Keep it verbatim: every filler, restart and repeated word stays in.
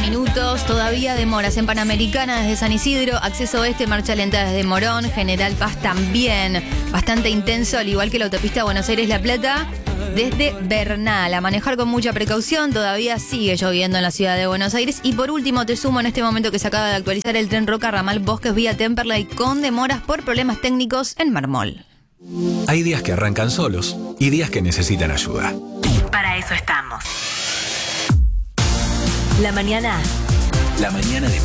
minutos. Todavía demoras en Panamericana desde San Isidro, acceso oeste, marcha lenta desde Morón, General Paz también. Bastante intenso, al igual que la autopista Buenos Aires-La Plata desde Bernal. A manejar con mucha precaución, todavía sigue lloviendo en la ciudad de Buenos Aires. Y por último, te sumo en este momento que se acaba de actualizar el tren Roca Ramal Bosques vía Temperley con demoras por problemas técnicos en Marmol. Hay días que arrancan solos y días que necesitan ayuda. Para eso estamos. La mañana. La mañana de